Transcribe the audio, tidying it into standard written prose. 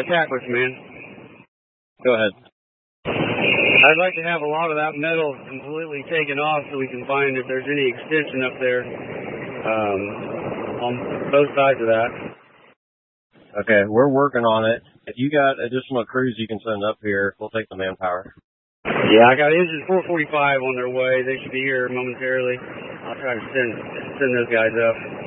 tacklers, man. Go ahead. I'd like to have a lot of that metal completely taken off so we can find if there's any extension up there on both sides of that. Okay, we're working on it. If you got additional crews you can send up here, we'll take the manpower. Yeah, I got engine 445 on their way. They should be here momentarily. I'll try to send those guys up.